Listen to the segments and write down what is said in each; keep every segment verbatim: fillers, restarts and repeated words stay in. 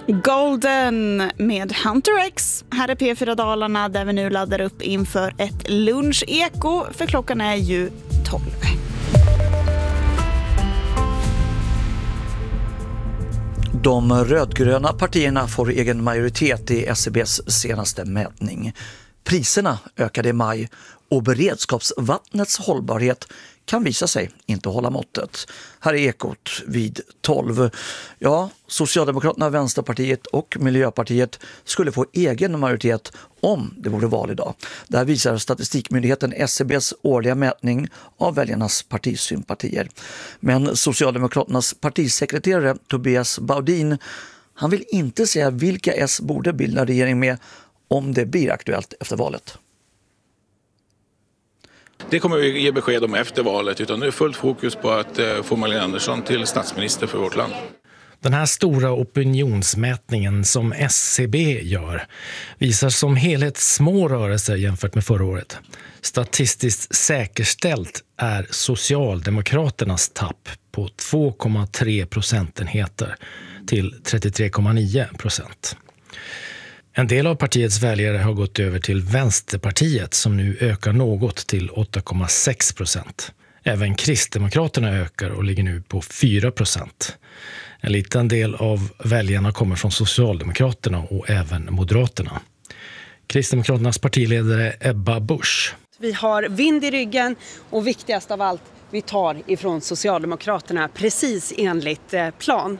Golden med Hunter X. Här är P fyra Dalarna där vi nu laddar upp inför ett luncheko, för klockan är ju tolv. De rödgröna partierna får egen majoritet i S C B:s senaste mätning. Priserna ökade i maj och beredskapsvattnets hållbarhet kan visa sig inte hålla måttet. Här är Ekot vid tolv. Ja, Socialdemokraterna, Vänsterpartiet och Miljöpartiet skulle få egen majoritet om det vore val idag. Där visar statistikmyndigheten S C B:s årliga mätning av väljarnas partisympatier. Men Socialdemokraternas partisekreterare Tobias Baudin, han vill inte säga vilka S borde bilda regering med om det blir aktuellt efter valet. Det kommer vi ge besked om efter valet, utan nu är fullt fokus på att få Magdalena Andersson till statsminister för vårt land. Den här stora opinionsmätningen som S C B gör visar som helhet små rörelser jämfört med förra året. Statistiskt säkerställt är Socialdemokraternas tapp på två komma tre procentenheter till trettiotre komma nio procent. En del av partiets väljare har gått över till Vänsterpartiet som nu ökar något till åtta komma sex procent. Även Kristdemokraterna ökar och ligger nu på fyra procent. En liten del av väljarna kommer från Socialdemokraterna och även Moderaterna. Kristdemokraternas partiledare Ebba Busch. Vi har vind i ryggen och viktigast av allt, vi tar ifrån Socialdemokraterna precis enligt plan.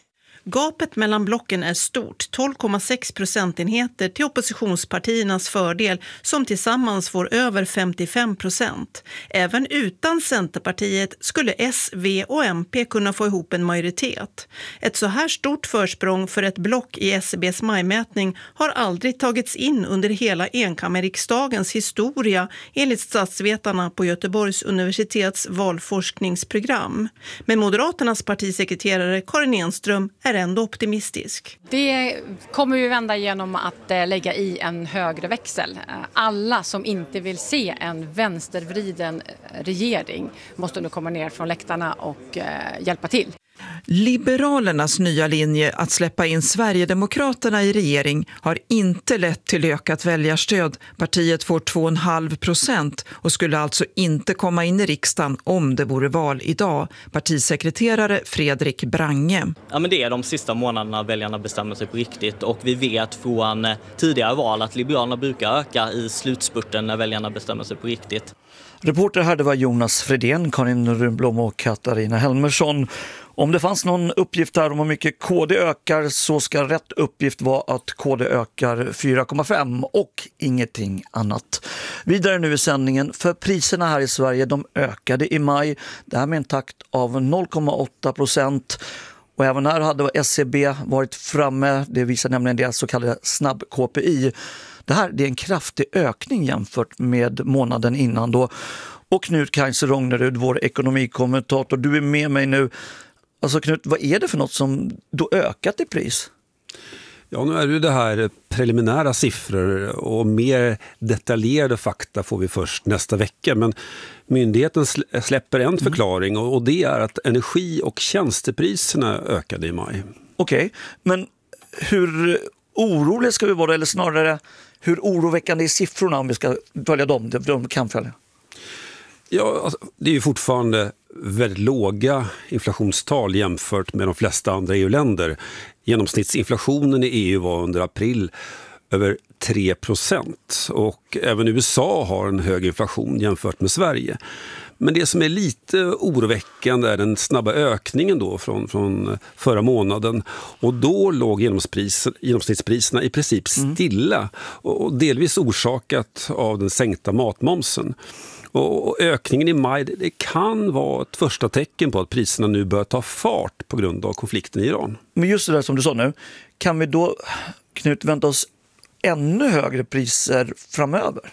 Gapet mellan blocken är stort, tolv komma sex procentenheter till oppositionspartiernas fördel som tillsammans får över femtiofem procent. Även utan Centerpartiet skulle S, V och M P kunna få ihop en majoritet. Ett så här stort försprång för ett block i S C B:s majmätning har aldrig tagits in under hela enkammarriksdagens historia enligt statsvetarna på Göteborgs universitets valforskningsprogram. Men Moderaternas partisekreterare Karin Enström är ändå optimistisk. Det kommer vi vända genom att lägga i en högre växel. Alla som inte vill se en vänstervriden regering måste nu komma ner från läktarna och hjälpa till. Liberalernas nya linje att släppa in Sverigedemokraterna i regering har inte lett till ökat väljarstöd. Partiet får två komma fem procent och skulle alltså inte komma in i riksdagen om det vore val idag. Partisekreterare Fredrik Brange. Ja, men det är de sista månaderna väljarna bestämmer sig på riktigt, och vi vet från tidigare val att Liberalerna brukar öka i slutspurten när väljarna bestämmer sig på riktigt. Reporter här, det var Jonas Fredén, Karin Rundblom och Katarina Helmersson. Om det fanns någon uppgift här om hur mycket K D ökar, så ska rätt uppgift vara att K D ökar fyra komma fem och ingenting annat. Vidare nu i sändningen, för priserna här i Sverige, de ökade i maj. Det här med en takt av noll komma åtta procent. Och även här hade S C B varit framme, det visar nämligen deras så kallade snabb-K P I. Det här det är en kraftig ökning jämfört med månaden innan då. Och Knut Kaiser-Rognerud, vår ekonomikommentator, du är med mig nu. Alltså Knut, vad är det för något som då ökat i pris? Ja, nu är det det här preliminära siffror och mer detaljerade fakta får vi först nästa vecka. Men myndigheten släpper en förklaring och det är att energi- och tjänstepriserna ökade i maj. Okej, okay, men hur oroliga ska vi vara, eller snarare hur oroväckande är siffrorna om vi ska följa dem? De kan följa. Ja, alltså, det är ju fortfarande väldigt låga inflationstal jämfört med de flesta andra E U-länder. Genomsnittsinflationen i E U var under april över tre procent och även U S A har en hög inflation jämfört med Sverige. Men det som är lite oroväckande är den snabba ökningen då från, från förra månaden. Och då låg genomsnittspriserna i princip stilla. Mm. Och delvis orsakat av den sänkta matmomsen. Och ökningen i maj, det kan vara ett första tecken på att priserna nu börjar ta fart på grund av konflikten i Iran. Men just det där som du sa nu, kan vi då, Knut, vänta oss ännu högre priser framöver?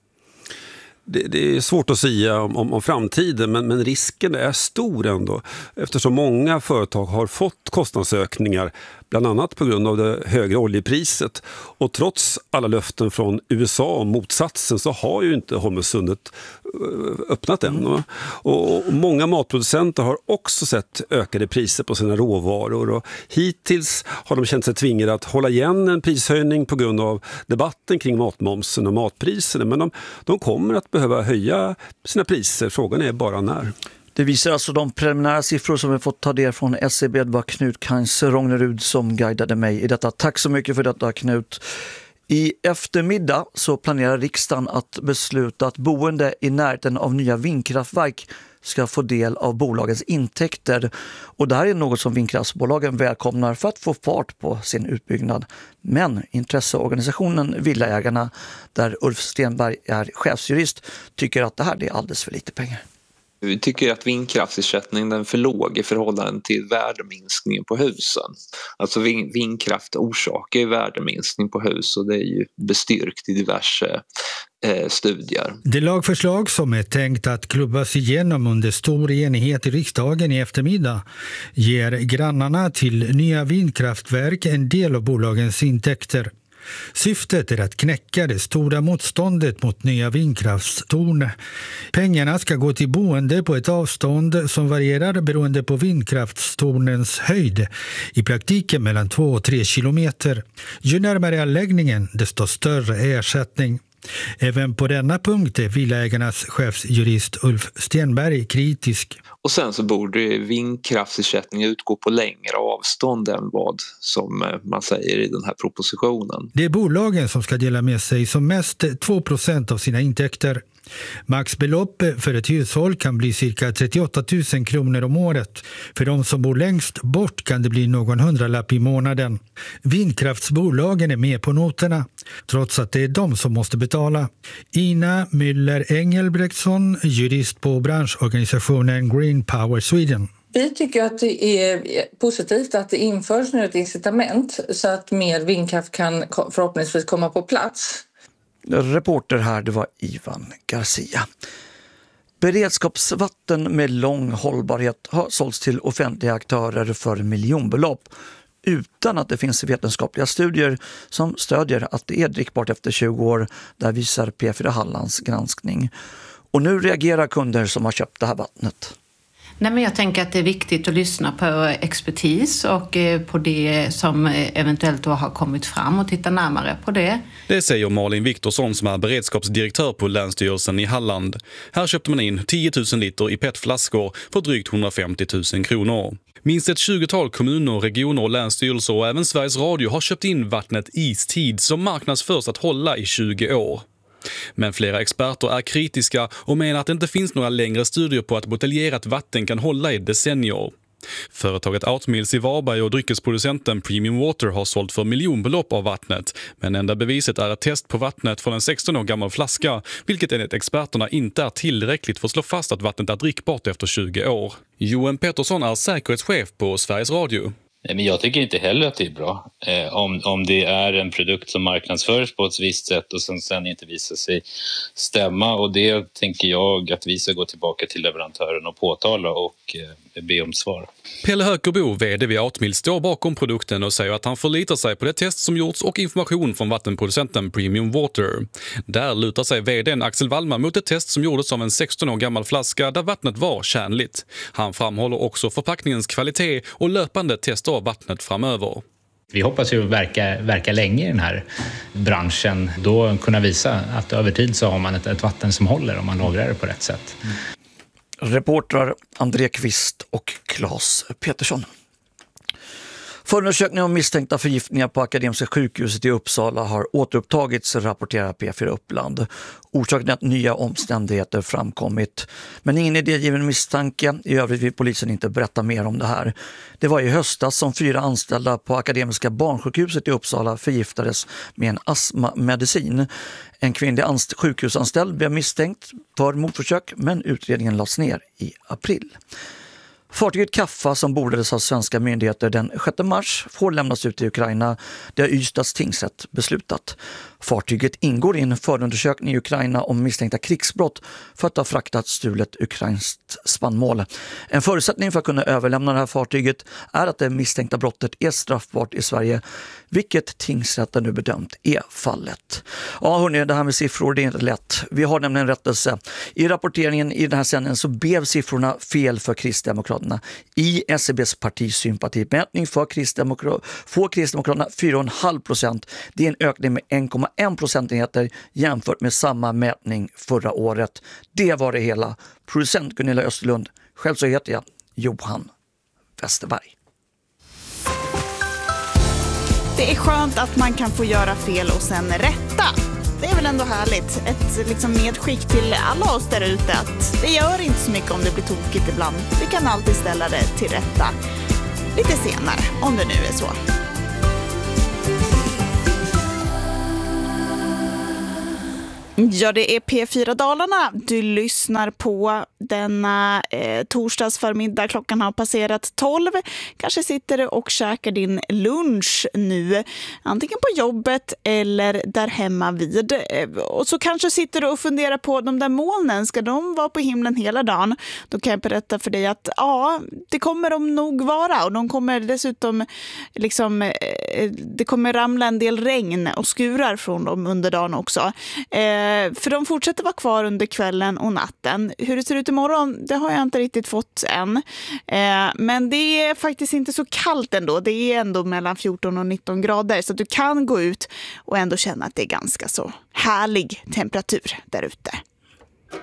Det, det är svårt att säga om, om, om framtiden, men, men risken är stor ändå. Eftersom många företag har fått kostnadsökningar, bland annat på grund av det högre oljepriset. Och trots alla löften från U S A om motsatsen så har ju inte Holmsundet öppnat än. Mm. Och, och många matproducenter har också sett ökade priser på sina råvaror och hittills har de känt sig tvingade att hålla igen en prishöjning på grund av debatten kring matmomsen och matpriserna, men de, de kommer att behöva höja sina priser. Frågan är bara när. Det visar alltså de preliminära siffror som vi fått ta del från S C B. Det var Knut Kains Rognerud som guidade mig i detta. Tack så mycket för detta, Knut. I eftermiddag så planerar riksdagen att besluta att boende i närheten av nya vindkraftverk ska få del av bolagens intäkter. Och det här är något som vindkraftsbolagen välkomnar för att få fart på sin utbyggnad. Men intresseorganisationen Villaägarna, där Ulf Stenberg är chefsjurist, tycker att det här är alldeles för lite pengar. Vi tycker att vindkraftsersättningen är för låg i förhållande till värdeminskningen på husen. Alltså vindkraft orsakar värdeminskning på hus och det är ju bestyrkt i diverse eh, studier. Det lagförslag som är tänkt att klubbas igenom under stor enighet i riksdagen i eftermiddag ger grannarna till nya vindkraftverk en del av bolagens intäkter. Syftet är att knäcka det stora motståndet mot nya vindkraftstorn. Pengarna ska gå till boende på ett avstånd som varierar beroende på vindkraftstornens höjd. I praktiken mellan två och tre kilometer. Ju närmare anläggningen, desto större ersättning. Även på denna punkt är Villaägarnas chefsjurist Ulf Stenberg kritisk. Och sen så borde vindkraftsersättning utgå på längre avstånd än vad som man säger i den här propositionen. Det är bolagen som ska dela med sig som mest två procent av sina intäkter. Maxbelopp för ett hushåll kan bli cirka trettioåtta tusen kronor om året. För de som bor längst bort kan det bli någon hundralapp i månaden. Vindkraftsbolagen är med på noterna, trots att det är de som måste betala. Ina Müller-Engelbrektsson, jurist på branschorganisationen Green Power Sweden. Vi tycker att det är positivt att det införs nu ett incitament så att mer vindkraft kan förhoppningsvis komma på plats. Reporter här, det var Ivan Garcia. Beredskapsvatten med lång hållbarhet har sålts till offentliga aktörer för miljonbelopp utan att det finns vetenskapliga studier som stödjer att det är drickbart efter tjugo år. Där visar P fyra Hallands granskning. Och nu reagerar kunder som har köpt det här vattnet. Nej, men jag tänker att det är viktigt att lyssna på expertis och på det som eventuellt då har kommit fram och titta närmare på det. Det säger Malin Viktorsson som är beredskapsdirektör på Länsstyrelsen i Halland. Här köpte man in tio tusen liter i petflaskor för drygt hundrafemtio tusen kronor. Minst ett tjugotal kommuner, regioner och länsstyrelser och även Sveriges Radio har köpt in vattnet Istid som marknadsförs att hålla i tjugo år. Men flera experter är kritiska och menar att det inte finns några längre studier på att buteljerat vatten kan hålla i decennier. Företaget Outmills i Varberg och dryckesproducenten Premium Water har sålt för miljonbelopp av vattnet, men enda beviset är ett test på vattnet från en sexton år gammal flaska, vilket enligt experterna inte är tillräckligt för att slå fast att vattnet är drickbart efter tjugo år. Johan Pettersson är säkerhetschef på Sveriges Radio. Men jag tycker inte heller att det är bra. Eh, om, om det är en produkt som marknadsförs på ett visst sätt och sen, sen inte visar sig stämma. Och det tänker jag att vi ska gå tillbaka till leverantören och påtala och eh, be om svar. Pelle Hökerbo, vd vid Outmill, står bakom produkten och säger att han förlitar sig på det test som gjorts och information från vattenproducenten Premium Water. Där lutar sig vdn Axel Wallman mot ett test som gjordes av en sexton år gammal flaska där vattnet var kärnligt. Han framhåller också förpackningens kvalitet och löpande tester av vattnet framöver. Vi hoppas ju verka, verka länge i den här branschen, då kunna visa att över tid så har man ett, ett vatten som håller om man lagrar det på rätt sätt. Mm. Reportrar André Kvist och Claes Petersson. Förundersökningen om misstänkta förgiftningar på Akademiska sjukhuset i Uppsala har återupptagits, rapporterar P fyra Uppland. Orsaken är att nya omständigheter framkommit. Men ingen idégiven misstanke. I övrigt vill polisen inte berätta mer om det här. Det var i höstas som fyra anställda på Akademiska barnsjukhuset i Uppsala förgiftades med en astmamedicin. En kvinnlig anst- sjukhusanställd blev misstänkt för mordförsök, men utredningen lades ner i april. Fartyget Kaffa som bordades av svenska myndigheter den sjätte mars får lämnas ut till Ukraina. Det har Ystads tingsrätt beslutat. Fartyget ingår i en förundersökning i Ukraina om misstänkta krigsbrott för att ha fraktat stulet ukrainskt spannmål. En förutsättning för att kunna överlämna det här fartyget är att det misstänkta brottet är straffbart i Sverige, vilket tingsrätten nu bedömt är fallet. Ja hörni, det här med siffror det är inte lätt. Vi har nämligen rättelse. I rapporteringen i den här sändningen så blev siffrorna fel för Kristdemokraterna. I S C B:s partisympatimätning för Kristdemokraterna får Kristdemokraterna fyra komma fem procent. Det är en ökning med en komma en procentenheter jämfört med samma mätning förra året. Det var det hela. Producent Gunilla Österlund. Själv så heter jag Johan Westerberg. Det är skönt att man kan få göra fel och sen rätta. Det är väl ändå härligt. Ett liksom medskick till alla oss där ute att det gör inte så mycket om det blir tokigt ibland. Vi kan alltid ställa det till rätta lite senare, om det nu är så. Ja, det är P fyra Dalarna. Du lyssnar på denna eh, torsdagsförmiddag. Klockan har passerat tolv. Kanske sitter du och käkar din lunch nu. Antingen på jobbet eller där hemma vid. Eh, och så kanske sitter du och funderar på de där molnen. Ska de vara på himlen hela dagen? Då kan jag berätta för dig att ja, det kommer de nog vara. Och de kommer dessutom liksom, eh, det kommer ramla en del regn och skurar från dem under dagen också. Eh, För de fortsätter vara kvar under kvällen och natten. Hur det ser ut imorgon, det har jag inte riktigt fått än. Eh, men det är faktiskt inte så kallt ändå. Det är ändå mellan fjorton och nitton grader. Så att du kan gå ut och ändå känna att det är ganska så härlig temperatur där ute.